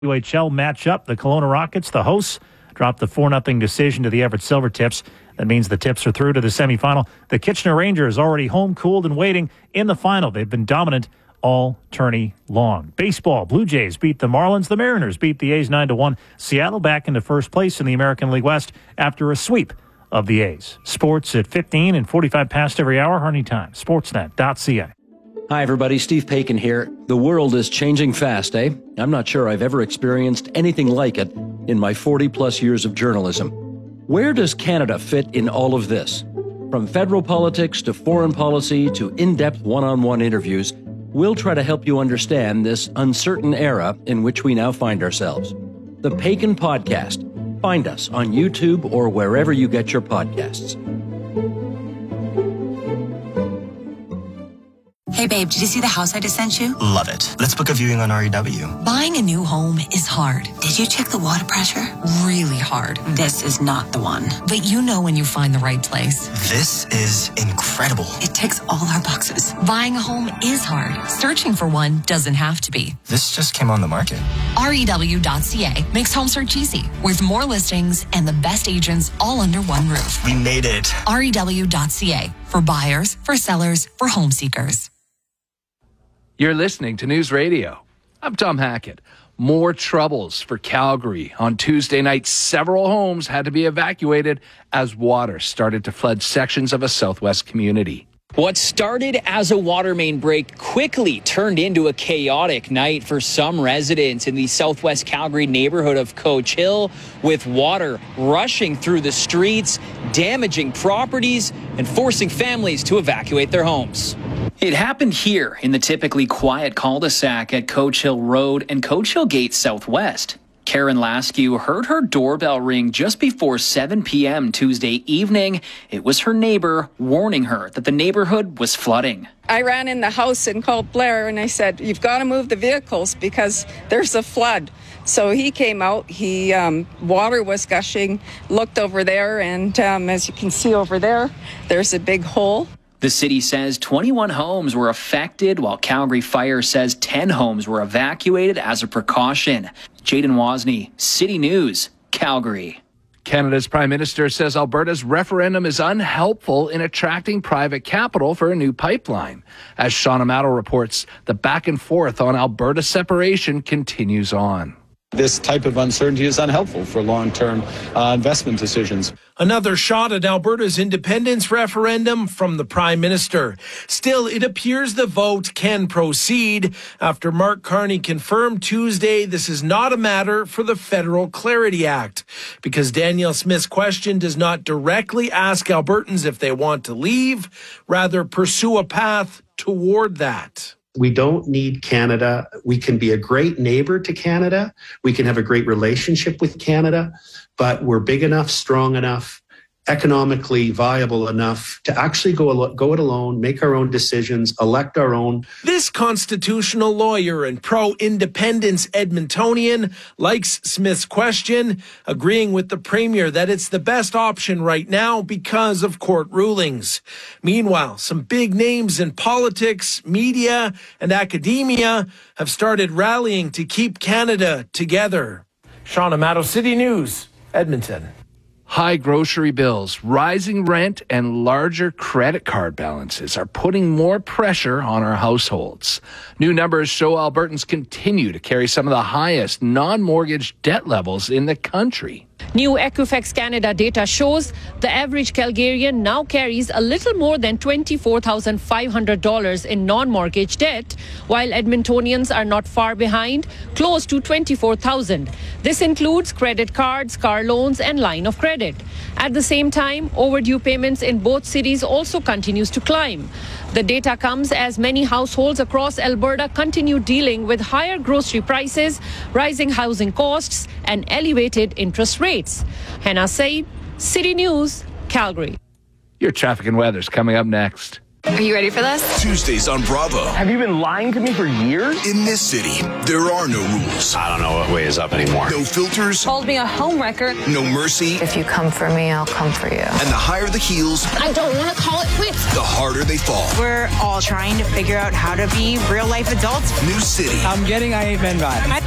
UHL matchup. The Kelowna Rockets, the hosts, dropped the 4-0 decision to the Everett Silvertips. That means the Tips are through to the semifinal. The Kitchener Rangers already home, cooled, and waiting in the final. They've been dominant all tourney long. Baseball, Blue Jays beat the Marlins. The Mariners beat the A's 9-1. Seattle back into first place in the American League West after a sweep of the A's. Sports at 15 and 45 past every hour. Anytime. Sportsnet.ca. Hi, everybody. Steve Paikin here. The world is changing fast, eh? I'm not sure I've ever experienced anything like it in my 40-plus years of journalism. Where does Canada fit in all of this? From federal politics to foreign policy to in-depth one-on-one interviews, we'll try to help you understand this uncertain era in which we now find ourselves. The Paikin Podcast. Find us on YouTube or wherever you get your podcasts. Hey babe, did you see the house I just sent you? Love it. Let's book a viewing on REW. Buying a new home is hard. Did you check the water pressure? Really hard. This is not the one. But you know when you find the right place. This is incredible. It ticks all our boxes. Buying a home is hard. Searching for one doesn't have to be. This just came on the market. REW.ca makes home search easy, with more listings and the best agents all under one roof. We made it. REW.ca, for buyers, for sellers, for home seekers. You're listening to News Radio. I'm Tom Hackett. More troubles for Calgary. On Tuesday night, several homes had to be evacuated as water started to flood sections of a southwest community. What started as a water main break quickly turned into a chaotic night for some residents in the southwest Calgary neighborhood of Coach Hill, with water rushing through the streets, damaging properties, and forcing families to evacuate their homes. It happened here in the typically quiet cul-de-sac at Coach Hill Road and Coach Hill Gate Southwest. Karen Laskew heard her doorbell ring just before 7 p.m. Tuesday evening. It was her neighbor warning her that the neighborhood was flooding. I ran in the house and called Blair, and I said, "You've got to move the vehicles because there's a flood." So he came out. Water was gushing, looked over there, and as you can see over there, there's a big hole. The city says 21 homes were affected, while Calgary Fire says 10 homes were evacuated as a precaution. Jaden Wozni, City News, Calgary. Canada's Prime Minister says Alberta's referendum is unhelpful in attracting private capital for a new pipeline. As Sean Amato reports, the back and forth on Alberta separation continues on. This type of uncertainty is unhelpful for long-term investment decisions. Another shot at Alberta's independence referendum from the Prime Minister. Still, it appears the vote can proceed after Mark Carney confirmed Tuesday this is not a matter for the Federal Clarity Act, because Danielle Smith's question does not directly ask Albertans if they want to leave, rather pursue a path toward that. We don't need Canada. We can be a great neighbor to Canada. We can have a great relationship with Canada, but we're big enough, strong enough, economically viable enough to actually go it alone, make our own decisions, elect our own. This constitutional lawyer and pro-independence Edmontonian likes Smith's question, agreeing with the Premier that it's the best option right now because of court rulings. Meanwhile, some big names in politics, media, and academia have started rallying to keep Canada together. Sean Amato, City News, Edmonton. High grocery bills, rising rent, and larger credit card balances are putting more pressure on our households. New numbers show Albertans continue to carry some of the highest non-mortgage debt levels in the country. New Equifax Canada data shows the average Calgarian now carries a little more than $24,500 in non-mortgage debt, while Edmontonians are not far behind, close to $24,000. This includes credit cards, car loans, and line of credit. At the same time, overdue payments in both cities also continues to climb. The data comes as many households across Alberta continue dealing with higher grocery prices, rising housing costs, and elevated interest rates. Hannah Said, City News, Calgary. Your traffic and weather's coming up next. Are you ready for this? Tuesdays on Bravo. Have you been lying to me for years? In this city, there are no rules. I don't know what way is up anymore. No filters. Called me a homewrecker. No mercy. If you come for me, I'll come for you. And the higher the heels, I don't want to call it quits. The harder they fall. We're all trying to figure out how to be real life adults. New city. I'm getting I Ain't Men vibes.